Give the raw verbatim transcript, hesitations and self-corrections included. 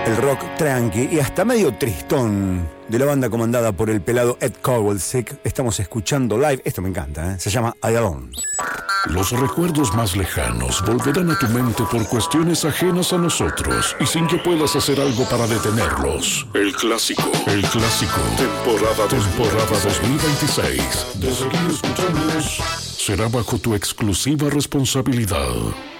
El rock tranqui y hasta medio tristón de la banda comandada por el pelado Ed Kowalczyk. Estamos escuchando live, esto me encanta, ¿eh? Se llama I Alone. Los recuerdos más lejanos volverán a tu mente por cuestiones ajenas a nosotros y sin que puedas hacer algo para detenerlos. El clásico, el clásico, temporada, temporada dos mil veintiséis. De seguir escuchándonos, será bajo tu exclusiva responsabilidad.